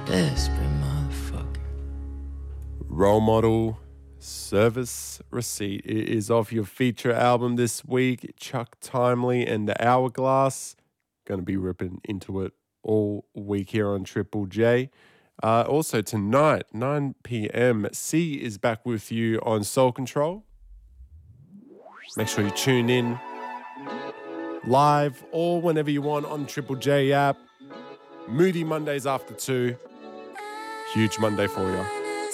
Desperate motherfucker. Role Model Service Receipt. It is off your feature album this week, Chuck Timely and the Hourglass. Going to be ripping into it all week here on Triple J. Also tonight, 9 p.m, C is back with you on Soul Control. Make sure you tune in live or whenever you want on Triple J app. Moody Mondays after 2. Huge Monday for you.